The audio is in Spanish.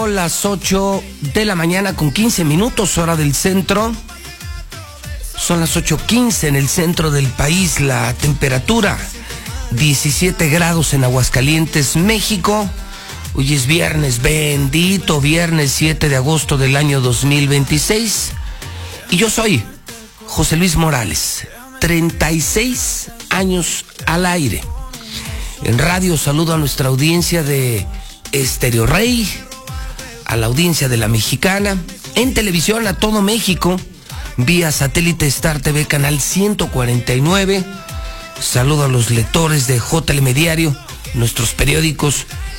México, las 8 de la mañana con 15 minutos, hora del centro. Son las 8:15 en el centro del país. La temperatura, 17 grados en Aguascalientes, México. Hoy es viernes, bendito viernes 7 de agosto del año 2026. Y yo soy José Luis Morales, 36 años al aire. En radio saludo a nuestra audiencia de Estéreo Rey, a la audiencia de La Mexicana, en televisión a todo México, vía satélite Star TV canal 149. Saludo a los lectores de JLM Diario, nuestros periódicos